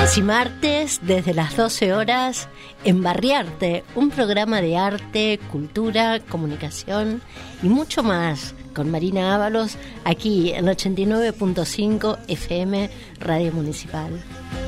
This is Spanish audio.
Y martes, desde las 12 horas, Embarriarte, un programa de arte, cultura, comunicación y mucho más, con Marina Ábalos, aquí en 89.5 FM Radio Municipal.